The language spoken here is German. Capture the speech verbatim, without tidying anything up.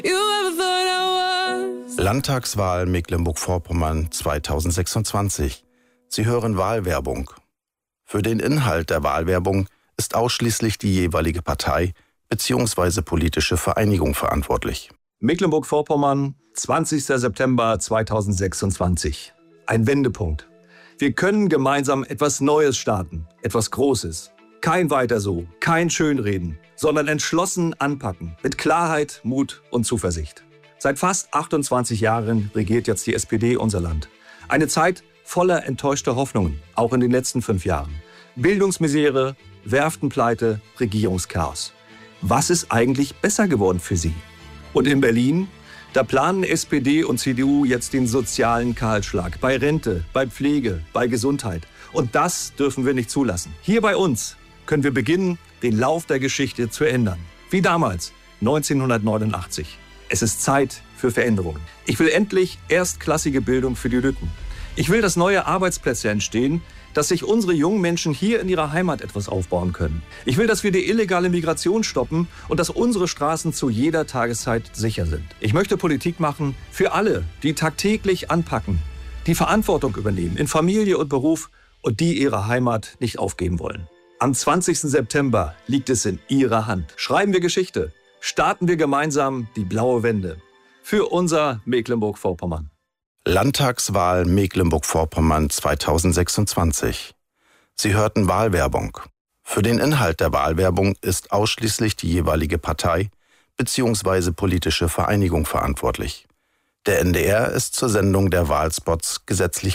Landtagswahl Mecklenburg-Vorpommern zweitausendsechsundzwanzig. Sie hören Wahlwerbung. Für den Inhalt der Wahlwerbung ist ausschließlich die jeweilige Partei bzw. politische Vereinigung verantwortlich. Mecklenburg-Vorpommern, zwanzigster September zweitausendsechsundzwanzig. Ein Wendepunkt. Wir können gemeinsam etwas Neues starten, etwas Großes. Kein Weiter so, kein Schönreden, sondern entschlossen anpacken, mit Klarheit, Mut und Zuversicht. Seit fast achtundzwanzig Jahren regiert jetzt die S P D unser Land. Eine Zeit voller enttäuschter Hoffnungen, auch in den letzten fünf Jahren. Bildungsmisere, Werftenpleite, Regierungschaos. Was ist eigentlich besser geworden für Sie? Und in Berlin? Da planen S P D und C D U jetzt den sozialen Kahlschlag. Bei Rente, bei Pflege, bei Gesundheit. Und das dürfen wir nicht zulassen. Hier bei uns können wir beginnen, den Lauf der Geschichte zu ändern. Wie damals, neunzehnhundertneunundachtzig. Es ist Zeit für Veränderungen. Ich will endlich erstklassige Bildung für die Lütten. Ich will, dass neue Arbeitsplätze entstehen, dass sich unsere jungen Menschen hier in ihrer Heimat etwas aufbauen können. Ich will, dass wir die illegale Migration stoppen und dass unsere Straßen zu jeder Tageszeit sicher sind. Ich möchte Politik machen für alle, die tagtäglich anpacken, die Verantwortung übernehmen in Familie und Beruf und die ihre Heimat nicht aufgeben wollen. Am zwanzigsten September liegt es in Ihrer Hand. Schreiben wir Geschichte. Starten wir gemeinsam die blaue Wende. Für unser Mecklenburg-Vorpommern. Landtagswahl Mecklenburg-Vorpommern zweitausendsechsundzwanzig. Sie hörten Wahlwerbung. Für den Inhalt der Wahlwerbung ist ausschließlich die jeweilige Partei bzw. politische Vereinigung verantwortlich. Der N D R ist zur Sendung der Wahlspots gesetzlich